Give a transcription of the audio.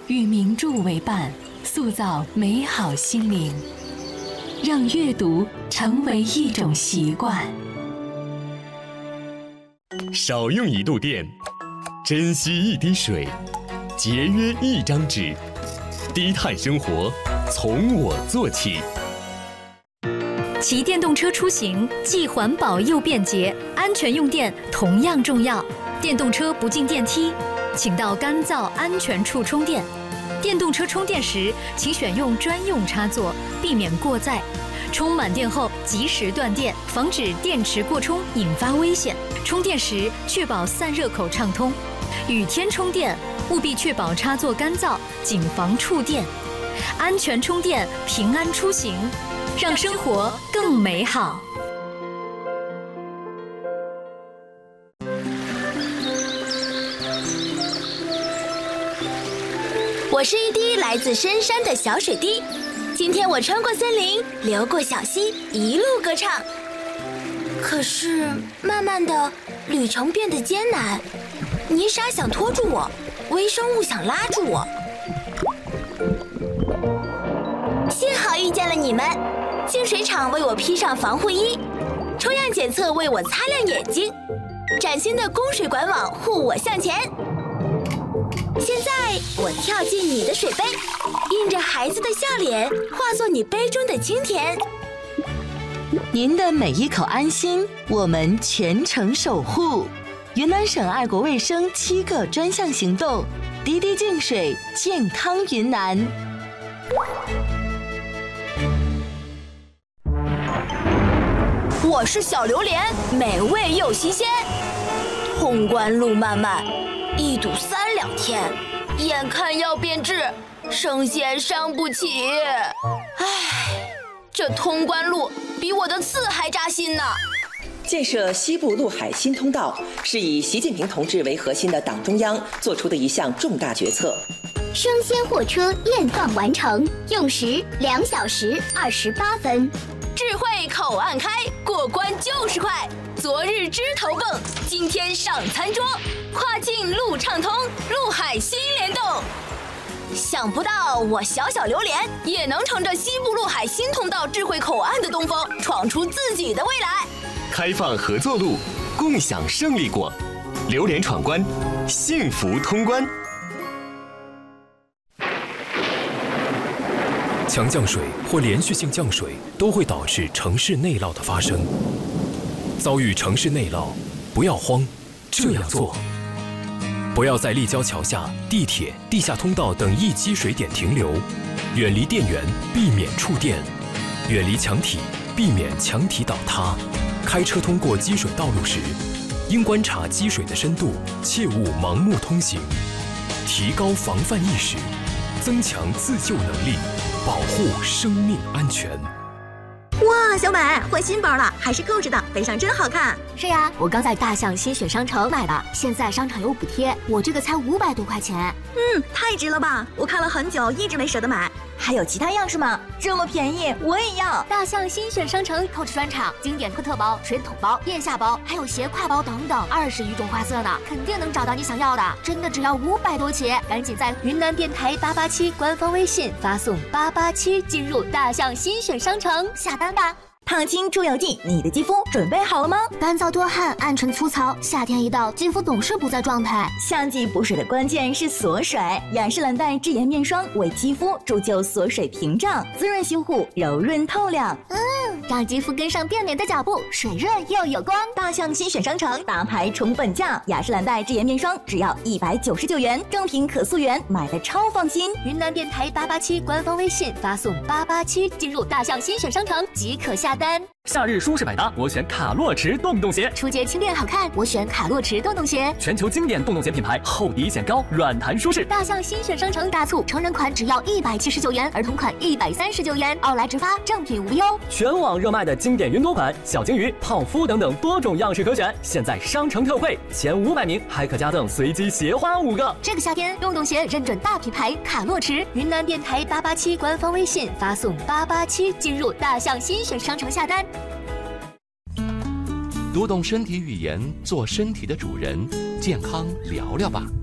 与名著为伴，塑造美好心灵，让阅读成为一种习惯。 少用一度电，珍惜一滴水，节约一张纸，低碳生活从我做起。 骑电动车出行既环保又便捷，安全用电同样重要。电动车不进电梯，请到干燥安全处充电。电动车充电时，请选用专用插座，避免过载。充满电后及时断电，防止电池过充引发危险。充电时确保散热口畅通。雨天充电务必确保插座干燥，谨防触电。安全充电，平安出行，让生活更美好。 我是一滴来自深山的小水滴，今天我穿过森林，流过小溪，一路歌唱。可是慢慢的，旅程变得艰难，泥沙想拖住我，微生物想拉住我。幸好遇见了你们，净水厂为我披上防护衣，抽样检测为我擦亮眼睛，崭新的供水管网护我向前。现在我跳进你的水杯，印着孩子的笑脸，化作你杯中的清甜。 您的每一口安心，我们全程守护。云南省爱国卫生7个专项行动，滴滴净水，健康云南。 我是小榴莲，美味又新鲜。通关路漫漫，一堵3、2天，眼看要变质，生鲜伤不起。唉，这通关路比我的刺还扎心呢。 建设西部陆海新通道是以习近平同志为核心的党中央做出的一项重大决策。 生鲜货车验放完成，用时2小时28分。 智慧口岸开，过关就是快。昨日枝头蹦，今天上餐桌。跨境路畅通，陆海新联动。想不到我小小榴莲也能乘着西部陆海新通道智慧口岸的东风，闯出自己的未来。 开放合作路，共享胜利果。榴莲闯关，幸福通关。 强降水或连续性降水都会导致城市内涝的发生。遭遇城市内涝，不要慌，这样做：不要在立交桥下、地铁、地下通道等易积水点停留，远离电源，避免触电；远离墙体，避免墙体倒塌。开车通过积水道路时，应观察积水的深度，切勿盲目通行。提高防范意识，增强自救能力，保护生命安全。 哇，小美换新包了，还是购置的，背上真好看。 是呀，我刚在大象新选商城买的，现在商场有补贴，我这个才500多块钱。 太值了吧！我看了很久，一直没舍得买。还有其他样式吗？这么便宜，我也要。 大象新选商城购置专场，经典特包、水桶包、腋下包，还有斜挎包等等，20余种花色呢，肯定能找到你想要的。真的只要500多起，赶紧在云南电台887官方微信发送887进入大象新选商城下单吧。 烫青出油剂，你的肌肤准备好了吗？ 干燥多汗，暗沉粗糙，夏天一到，肌肤总是不在状态。 夏季补水的关键是锁水，雅诗兰黛智妍面霜为肌肤铸就锁水屏障，滋润修护，柔润透亮。 让肌肤跟上变美的脚步，水润又有光。 大象新选商城大牌重本价，雅诗兰黛智妍面霜只要199元，正品可溯源，买的超放心。 云南电台887官方微信发送887进入大象新选商城即可下单。 夏日舒适百搭，我选卡洛驰洞洞鞋。 初阶轻便好看，我选卡洛驰洞洞鞋。 全球经典洞洞鞋品牌，厚底显高，软弹舒适。 大象新选商城大促，成人款只要179元，儿童款139元，奥莱直发，正品无忧。 全网热卖的经典云朵款、小金鱼、泡芙等等多种样式可选，现在商城特惠，前500名还可加赠随机鞋花5个。 这个夏天，洞洞鞋认准大品牌卡洛驰。云南电台887官方微信发送887进入大象新选商城下单。 读懂身体语言，做身体的主人，健康聊聊吧。